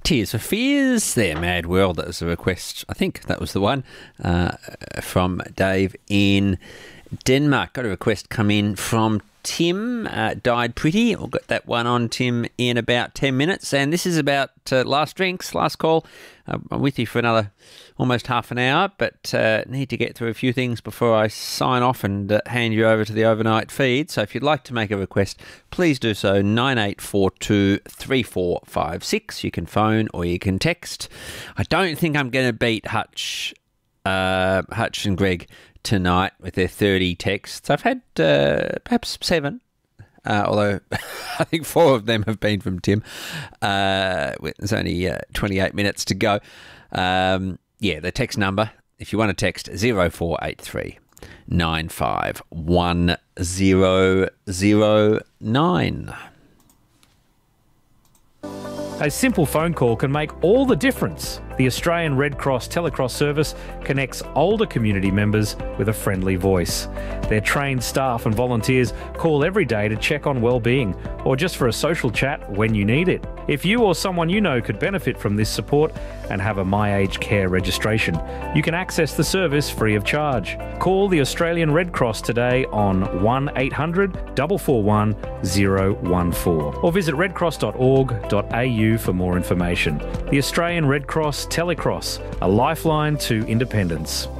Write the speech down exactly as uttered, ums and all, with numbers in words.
Tears for Fears, their Mad World. That was a request, I think that was the one, uh, from Dave in Denmark. Got a request come in from Tim, uh, Died Pretty. We'll get that one on, Tim, in about ten minutes. And this is about uh, last drinks, last call. Uh, I'm with you for another almost half an hour, but uh, need to get through a few things before I sign off and uh, hand you over to the overnight feed. So if you'd like to make a request, please do so, nine eight four two, three four five six. You can phone or you can text. I don't think I'm going to beat Hutch, uh, Hutch and Greg tonight with their thirty texts. I've had uh, perhaps seven. Uh, although I think four of them have been from Tim. Uh, there's only uh, twenty-eight minutes to go. Um, yeah, the text number, if you want to text, zero four eight three, nine five one zero zero nine. A simple phone call can make all the difference. The Australian Red Cross Telecross service connects older community members with a friendly voice. Their trained staff and volunteers call every day to check on well-being or just for a social chat when you need it. If you or someone you know could benefit from this support and have a My Aged Care registration, you can access the service free of charge. Call the Australian Red Cross today on one eight hundred, four four one, zero one four or visit redcross dot org dot a u for more information. The Australian Red Cross Telecross, a lifeline to independence.